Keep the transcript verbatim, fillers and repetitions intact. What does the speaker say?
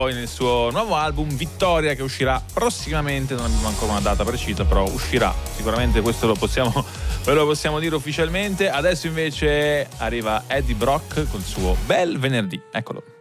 poi nel suo nuovo album Vittoria, che uscirà prossimamente, non abbiamo ancora una data precisa, però uscirà sicuramente, questo lo possiamo, ve lo possiamo dire ufficialmente. Adesso invece arriva Eddie Brock col suo Bel Venerdì, eccolo.